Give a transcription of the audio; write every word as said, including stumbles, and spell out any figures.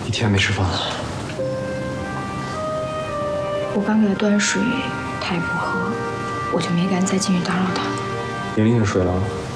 一天没吃饭了。 我刚给他端水，他也不喝，我就没敢再进去打扰他。 玲玲也睡了。